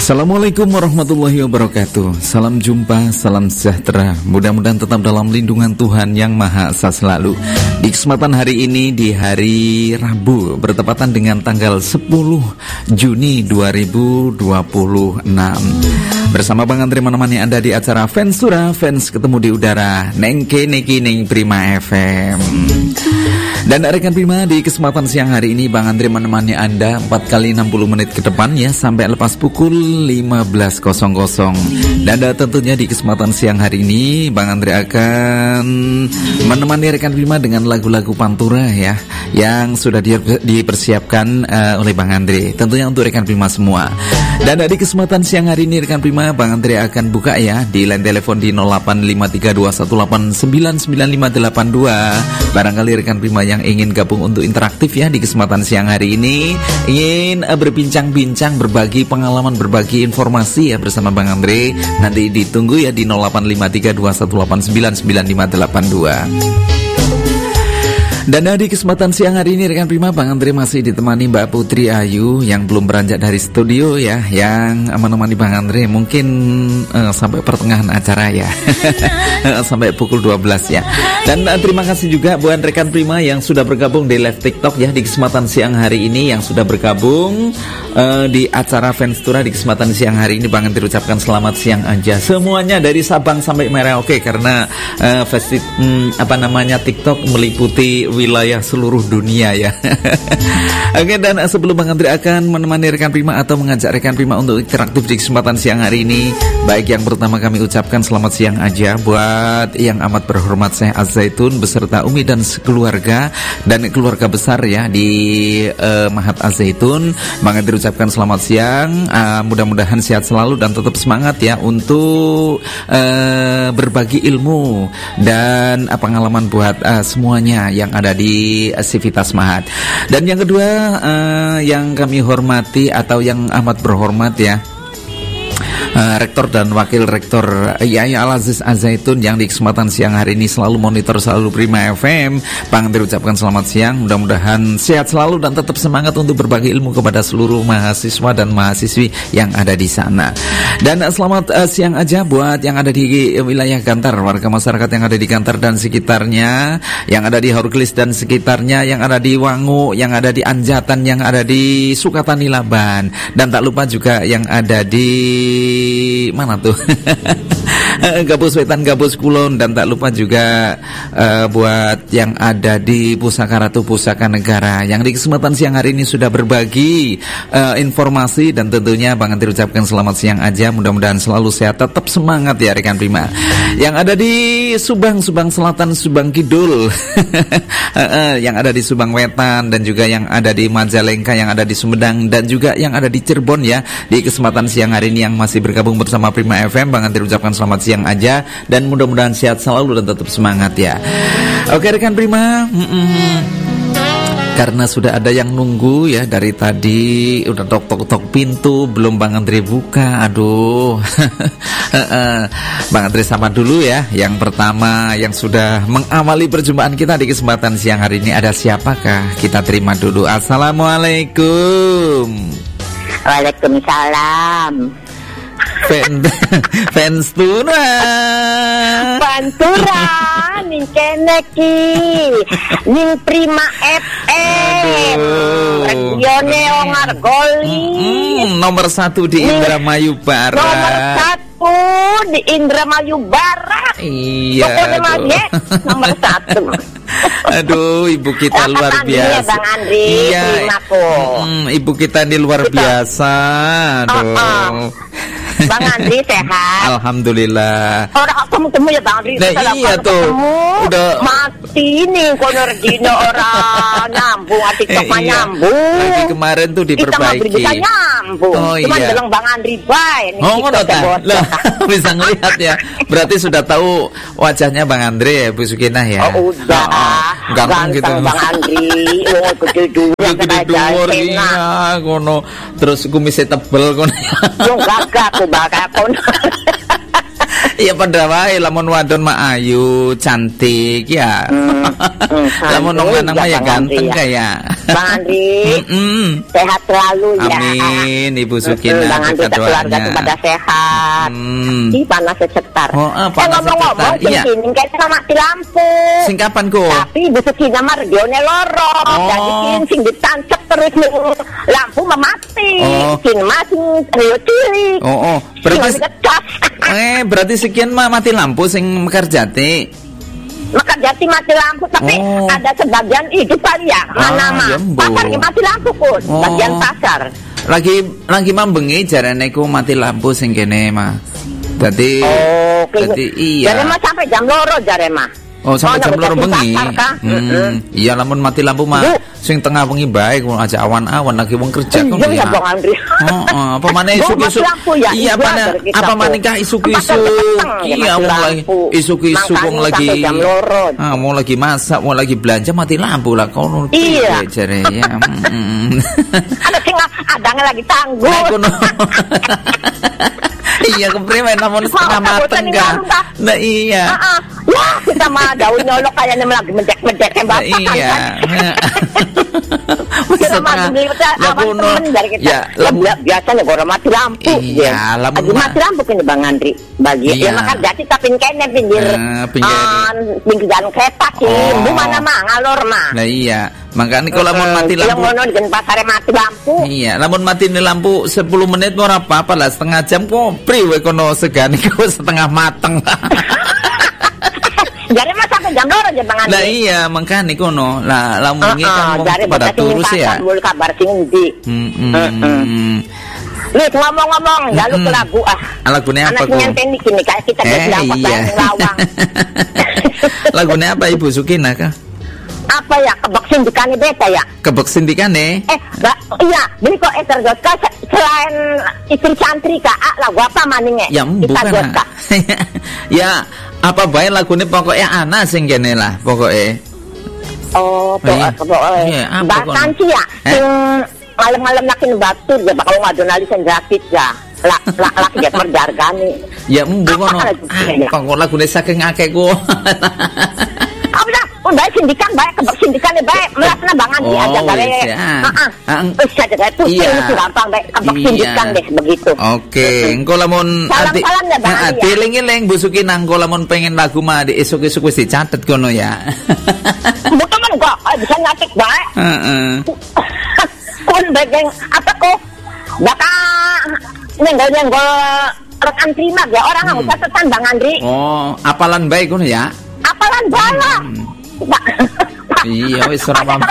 Assalamualaikum warahmatullahi wabarakatuh. Salam jumpa, salam sejahtera. Mudah-mudahan tetap dalam lindungan Tuhan Yang Maha Esa selalu. Di kesempatan hari ini, di hari Rabu, bertepatan dengan tanggal 10 Juni 2026, bersama Bang Andre menemani Anda di acara Fans Surah, Fans Ketemu di Udara, Neng Kene Neng Prima FM. Dan rekan Prima, di kesempatan siang hari ini Bang Andre menemani Anda 4 kali 60 menit ke depan ya, sampai lepas pukul 15.00. Dan tentunya di kesempatan siang hari ini Bang Andre akan menemani rekan Prima dengan lagu-lagu pantura ya, yang sudah dipersiapkan oleh Bang Andre, tentunya untuk rekan Prima semua. Dan di kesempatan siang hari ini rekan Prima, Bang Andre akan buka ya di line telepon di 085321899582. Barangkali rekan Prima yang ingin gabung untuk interaktif ya di kesempatan siang hari ini, ingin berbincang-bincang, berbagi pengalaman, berbagi informasi ya bersama Bang Andre, nanti ditunggu ya di 085321899582. Dan di kesempatan siang hari ini rekan Prima, Bang Andre masih ditemani Mbak Putri Ayu yang belum beranjak dari studio ya, yang menemani Bang Andre mungkin sampai pertengahan acara ya. Sampai pukul 12 ya. Dan terima kasih juga buat rekan Prima yang sudah bergabung di live TikTok ya di kesempatan siang hari ini, yang sudah bergabung di acara Fans Surah di kesempatan siang hari ini. Bang Andre ucapkan selamat siang aja semuanya dari Sabang sampai Merauke, karena TikTok meliputi wilayah seluruh dunia ya. Oke, dan sebelum Bang Andre akan menemani rekan Prima atau mengajak rekan Prima untuk interaktif di kesempatan siang hari ini, baik yang pertama kami ucapkan selamat siang aja buat yang amat berhormat Syekh Az-Zaitun beserta Umi dan sekeluarga dan keluarga besar ya di Mahat Az-Zaitun. Bang Andre ucapkan selamat siang, mudah-mudahan sehat selalu dan tetap semangat ya untuk berbagi ilmu dan pengalaman buat semuanya yang ada di Sivitas Mahat. Dan yang kedua, yang kami hormati atau yang amat berhormat ya, Rektor dan Wakil Rektor Yai Al-Aziz Az-Zaitun yang di kesempatan siang hari ini selalu monitor selalu Prima FM. Bang Andre ucapkan selamat siang, mudah-mudahan sehat selalu dan tetap semangat untuk berbagi ilmu kepada seluruh mahasiswa dan mahasiswi yang ada di sana. Dan selamat siang aja buat yang ada di wilayah Gantar, warga masyarakat yang ada di Gantar dan sekitarnya, yang ada di Haurgelis dan sekitarnya, yang ada di Wangu, yang ada di Anjatan, yang ada di Sukatani Laban, dan tak lupa juga yang ada di mana tuh? Gabus Wetan, Gabus Kulon, dan tak lupa juga buat yang ada di Pusaka Ratu, Pusaka Negara, yang di kesempatan siang hari ini sudah berbagi informasi. Dan tentunya Bang Andre ucapkan selamat siang aja, mudah-mudahan selalu sehat, tetap semangat ya rekan Prima. Yang ada di Subang, Subang Selatan, Subang Kidul, yang ada di Subang Wetan, dan juga yang ada di Majalengka, yang ada di Sumedang, dan juga yang ada di Cirebon ya, di kesempatan siang hari ini yang masih bergabung bersama Prima FM. Bang Andre ucapkan selamat siang aja dan mudah-mudahan sehat selalu dan tetap semangat ya. Oke rekan Prima, karena sudah ada yang nunggu ya dari tadi, udah tok-tok pintu belum Bang Andre buka. Aduh. Bang Andre sama dulu ya. Yang pertama yang sudah mengawali perjumpaan kita di kesempatan siang hari ini, ada siapakah? Kita terima dulu. Assalamualaikum. Waalaikumsalam. Fans Surah Pantura ning kene ki ning Prima FM regione Ongargoli, nomor 1 di Indramayu Barat. Nomor 1 di Indramayu Barat. Iya. Pokoknya nomor 1. Aduh, ibu kita luar biasa. Bang Andri, iya, ibu kita ini luar biasa. Aduh. Bang Andri sehat? Alhamdulillah. Orang kamu temu ya Bang Andri? Nah, iya tuh. Udah mati nih konorjino orang nyambung, TikTok nyambung. Lagi kemarin tuh diperbaiki. Kita bisa nyambung. Oh, cuman iya. bilang Bang Andri baik. Oh, ngono ta. Lah, bisa ngelihat ya. Berarti sudah tahu wajahnya Bang Andre ya, Bu Sukinah ya. Oh, udah. Ganteng gitu. Bang Andri. Oh, gede dhuwur. Gede dhuwur iya, ngono. Terus kumisnya tebel ngono. Yo gagah aku bakal kon. Iya pada wae lamun wadon mah ayu, cantik ya. Lamun nong lanang mah ya ganteng kayak. Bang Andri. Sehat selalu ya. Amin, Ibu Sukina. Bang Andri dan keluarga pada sehat. Di panas sekitar. Panas ngomong-ngomong, iya. Ini kayaknya mati lampu. Sing kapan kok? Tapi Ibu Sukina mah radione loro. Jadi sing ditancep terus lampu memati. Sing masing rio cilik. Berarti sekian mah mati lampu sing Mekarjati. Mekarjati mati lampu, tapi ada sebagian hidup kali ya. Mana pasarnya mati lampu pun. Bagian pasar. Lagi mambengi jarane ku mati lampu sing kene mah. Dadi iya. Jare mah sampai jam 2 jare mah. Sampai jam 2 bengi. Iya, lamun mati lampu mah sing tengah bengi bae ku aja awan-awan lagi wong kerja kon ya. Bang Andri. Apa maneh isuk-isuk. Iya, apa maneh kah isuk-isuk. Iya, mulai isuk-isuk wong lagi. Mau lagi masak, mau lagi belanja mati lampu lah kono. Iya, jare ya. Ada sing adangnya lagi tangguh. Iya, kepriwe namun setengah mateng kan. Nah iya. Ya, kita mah daun nyolok kayaknya lagi mendek-mendek Bapak. Iya. Biasanya gua mati lampu. Iya, lagi mati lampu kene Bang Andri. Bagi ya makan jati tapi kene pinggir jalan kereta sih. Bu mana mah ngalor mah. Nah iya. Makanya kalau lamun mati lampu. Yang ngono di pasare mati lampu. Iya, lamun mati lampu 10 menit ora apa-apa lah, setengah jam kok priwe kono segane kok setengah mateng. Jadi mah sampai jam 2 aja Bang Andri. Lah iya, makanya kono. Lah lamun kan pada turus ya. Kabar sing ndi. Nih ngomong-ngomong, jaluk ke lagu Lagune apa kok? Anak nyenten gini kayak kita jadi dapat lawang. Lagune apa Ibu Sukina kah? Apa ya, kebek sindikane beta ya? Kebek sindikane? Iya, beli kok Goska selain istri santri kak, lagu apa maningnya? Ya bukan. Ya apa bae lagune pokoknya ana sing kene lah pokoknya. Pokoknya. Bahkan sih ya, sing malam-malam nakin batur ya, bakal ngadonalis yang grafis ya. Laki ya merdargani. Ya mbono. Pokok lagune saking akeh ku. Udah sindikan baik, kebak sindikan baik, melasna Bang Andri aja bare. Terus aja itu gampang baik, kebak sindikan deh begitu. Oke, engko lamun salam-salam ya Bang Andri. Dieling-eling Bu Sukina engko lamun pengen lagu mah di esuk-esuk wis dicatet kono ya. Betul men kok, bisa nyatet baik. Kon bageng apa kok? Baka nyenggol-nyenggol rekan terima ya orang nggak usah catatan Bang Andri. Apalan baik kono ya. Apalan bala. Iya wis ora mampu.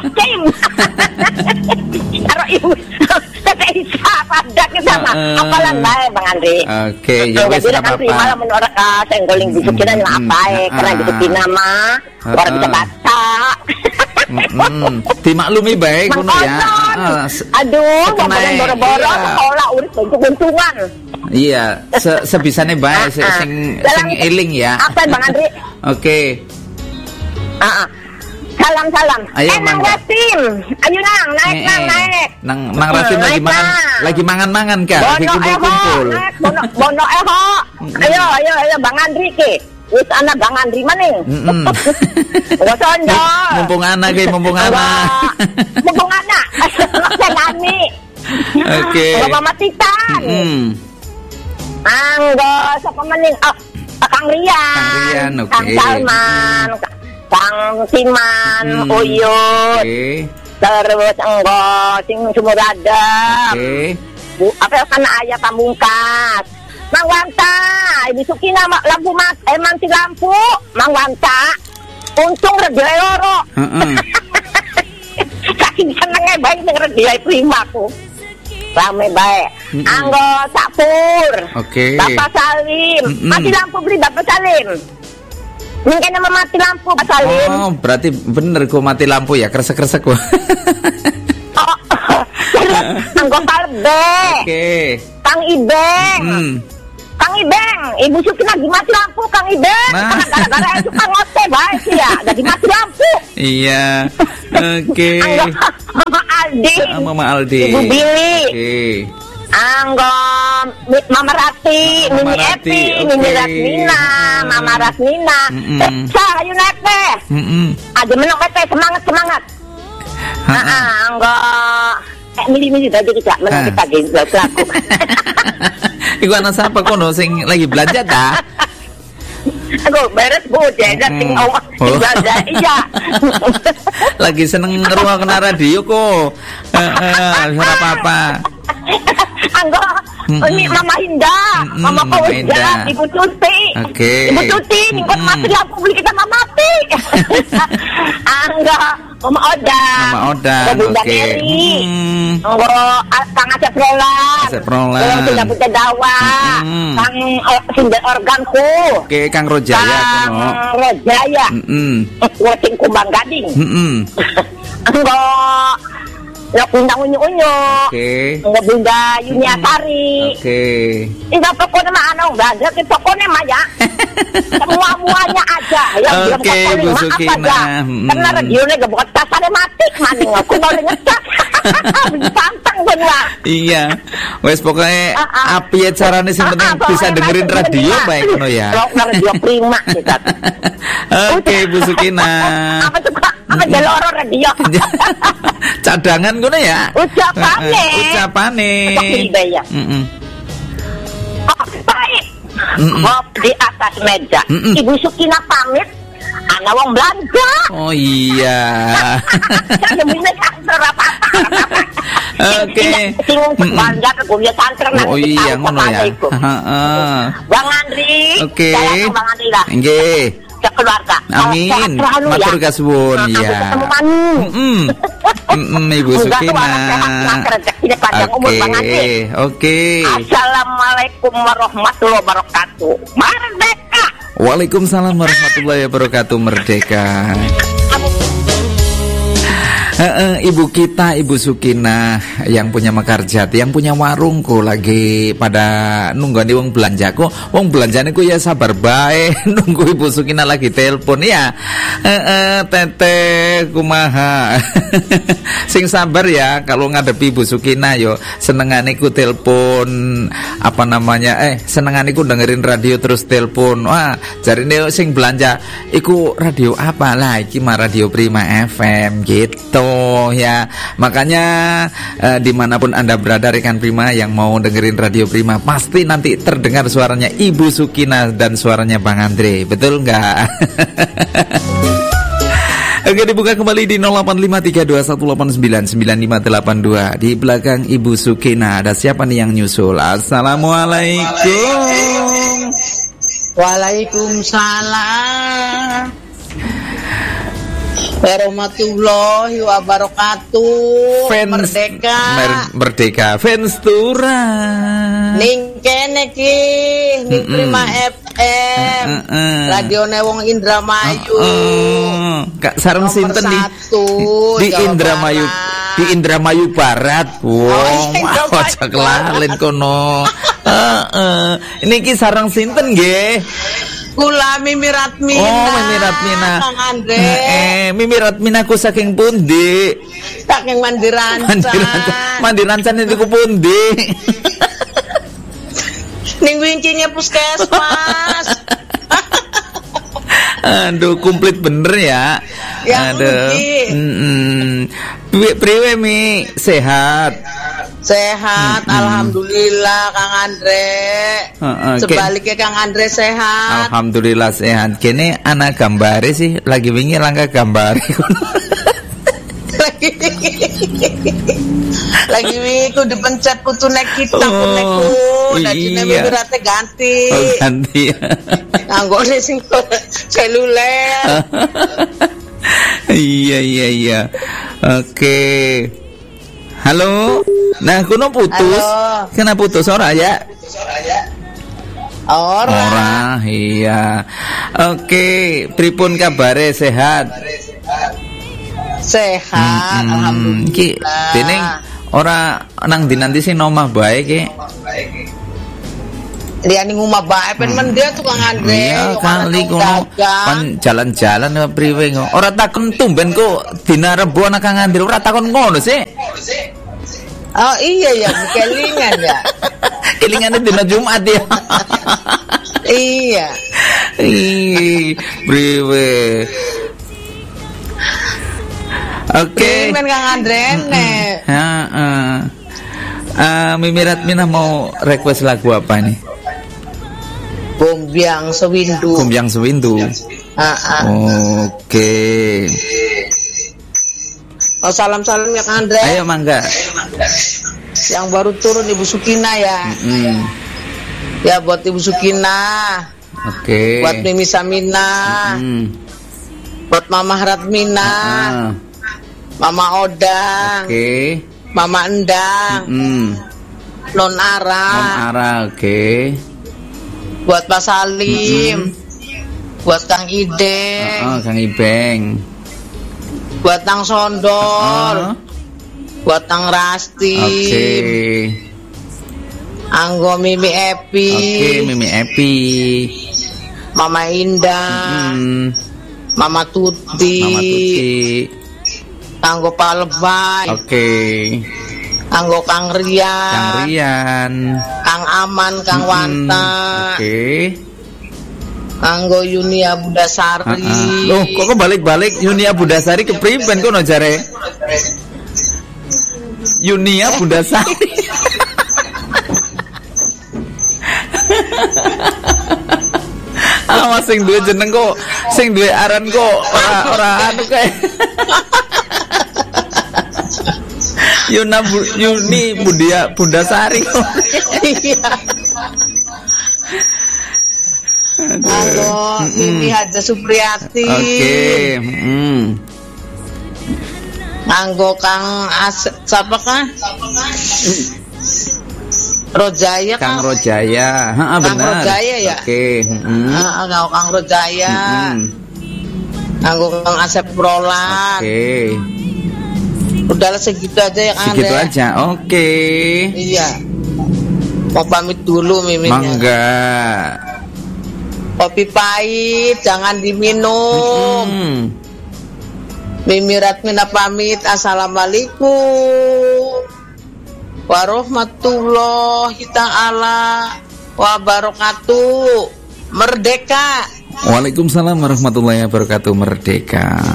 Karo ibu. Tete isa padak sama. Apalan bae Bang Andri. Oke, ya wis ora apa-apa. Malah menurut senggoling disukiran apa karena gitu nama orang bisa baca. Dimaklumi baik ngono ya. Aduh, ngomongin boro-boro sekolah urip bentuk-bentukan. Iya, sebisane bae sing eling ya. Apa Bang Andri? Oke. Salam. Nang Rasim. Ayo naik. Nang Rasim lagi mangan kah? Lagi kumpul-kumpul. Bono eho. Ayo Bang Andri ke. Wis ana Bang Andri maning. Wes ondo. Mumpung ana. Mumpung ana. Selami. Oke. Mama Titan. Anggo sapa maning? Kang Rian, Kang Salman, Kang Siman, Uyut, terus enggo sing Sumurada, Bu, apa kan ayah Pamungkas, Mang Wanta, Ibu Sukina lampu manti lampu, Mang Wanta, untung radio loro, saking senengnya baik denger dia primaku. Rame baik. Anggo Sapur. Bapak Salim. Mati lampu beli Bapak Salim. Mungkin nama mati lampu Bapak Salim. Berarti bener kok mati lampu ya, kresek-kresek kok. Anggo Kalbe. Kang Ibeng. Kang Ibeng, Ibu Sukina lagi mati lampu Kang Ibeng. Karena gara-gara itu kan ngote baik sih ya, lagi mati lampu. Iya. Oke. Mama Aldi. Ibu Billy. Anggo Mama Rati, Mimi Epi, Mimi Rasmina, Mama Rasmina. Ayo naik teh. Aja menang teh, semangat. Enggak. Milih-milih tadi kita menang kita pelaku. Iku anak siapa kono sing lagi belanja ta? Aku beres bocah sing belanja iya. Lagi seneng ngrungokno radio kok. Ora apa-apa. Enggak. Ini Mama Indah, Mama Fauza, Ibu Tuti. Ibu Tuti, informasi lampu beli kita Mama mati. Enggak, Mama Oda. Bunda Mary. Enggak, Kang Asep Roland. Yang sudah punya dawa. Kang Sindel Organku. Oke, Kang Rojaya. Kang Rojaya. Wacing Kumbang Gading. Enggak. Nggak Bunda Unyu-Unyu. Nggak Bunda Yuniasari. Enggak pokoknya mah anak belanja ke tokonya mah ya. Semua-muanya aja. Yang belum ketolong maaf aja. Karena radionya gak buat tasarnya mati. Maning aku mau ngecak. Pantang semua. Iya. Wes pokoknya api ya caranya sih penting bisa dengerin radio baik no ya. Radio Prima kita. Oke Bu Sukina. Apa tuh Kak? Apa jalur radio? Cadangan gue ya. Ucapane. Baik. Ngop di atas meja. Ibu Sukina pamit. Ana wong belanja. Oh iya. Oke. Belanja ke gue santer nanti. Oh iya ngono ya. Bang Andri. Oke. Bang Andri lah. Nggih. Keluarga. Amin. Matur kasuwun ya. Ibu Sukina. Oke. Assalamualaikum warahmatullahi wabarakatuh. Merdeka. Waalaikumsalam warahmatullahi wabarakatuh. Merdeka. Ibu kita, Ibu Sukina yang punya Mekarjati, yang punya warung kok lagi pada nunggani wong belanja kok. Wong belanjane ku ya sabar bae nunggu Ibu Sukina lagi telepon ya. Teteh kumaha. Sing sabar ya kalau ngadepi Ibu Sukina yo senengane ku telepon apa namanya senengane ku dengerin radio terus telepon. Wah, jarine sing belanja iku radio apa lah iki mah Radio Prima FM gitu. Ya, makanya dimanapun Anda berada rekan Prima yang mau dengerin Radio Prima pasti nanti terdengar suaranya Ibu Sukina dan suaranya Bang Andre, betul nggak? Oke, dibuka kembali di 085321899582. Di belakang Ibu Sukina ada siapa nih yang nyusul? Assalamualaikum. Waalaikumsalam warahmatullahi wabarakatuh. Merdeka Venstura ning kene ki ning Prima FM radione wong Indramayu. Kak sareng sinten di Indramayu di Indramayu Barat. Wong aja kelalen kono. Ini ki sareng sinten nggih? Kula Mimi Ratmina. Oh, Mimi Ratmina. Kang Andre. Mimi Ratmina ku saking pundi? Saking Mandirancan. Mandirancan itu ku pundi? Ning wingkingnya puskesmas. Aduh, komplit bener ya. Aduh. Priwe Mi, sehat. Sehat, alhamdulillah Kang Andre. Sebaliknya Kang Andre sehat. Alhamdulillah sehat. Kene anak gambare sih lagi wingi langka gambare. Lagi wingi ku dipencet putune kita puneku. Dadine mirate ganti. Oh, ganti. Anggone sing seluler. Iya. Oke. Halo. Nah, kuno putus. Halo. Kena putus ora ya? Ora, iya. Oke, pripun kabare sehat? Sehat, alhamdulillah. Ki, dening ora nang ndi nanti sing omah bae ki. Dia ning omah bae pen men dia tukang Andre. Iya, kali kono pan jalan-jalan priwe kok. Ora takon tumben kok dina Rebo ana Kang Andre, ora takon ngono sih. Oh iya ya, kelingan ya. Kelingannya dina Jumat ya. Iya. Priwe. Oke. Primen Kang Andrene. Mimi Ratmina mau request lagu apa nih? Kumbyang Sewindu. Kumbyang Sewindu. Oke. Oh, salam-salam ya Kang Andre. Ayo mangga. Yang baru turun Ibu Sukina ya. Ya buat Ibu Sukina. Oke. Buat Mimi Samina. Buat Mama Ratmina. Mama Odang. Oke. Mama Endang. Non Ara. Oke. Buat Pak Salim. Buat Kang Ideng. Kang Ibeng. Buat Tang Sondor. Buat Tang Rasti. Oke. Anggo Mimi Epi. Oke, Mimi Epi. Mama Indah. Mama Tuti. Mama Tuti. Anggo Palebay. Oke. Anggo Kang Rian. Kang Rian. Kang Aman, Kang Wanta. Oke. Anggo Yunia Budasari. Loh, kok balik-balik Yunia Budasari ke priben kono jare? Yunia Budasari. Sing duwe jeneng kok, sing duwe aran kok ora anu kae. Yuni Budasari. Iya. Halo, Mimi Haja Supriyati. Oke. Anggo Kang siapa Kang? Rojaya Kang Rojaya. Heeh, benar. Kang Rojaya ya? Oke, Anggo Kang Rojaya. Anggo Kang Asep Roland. Oke. Udahlah segitu aja ya Kang. Segitu aja. Oke. Iya. Mau pamit dulu Miminya. Mangga. Kopi pahit jangan diminum. Mimi Ratmina pamit. Assalamualaikum warahmatullahi ta'ala wabarakatuh. Merdeka. Waalaikumsalam warahmatullahi wabarakatuh. Merdeka.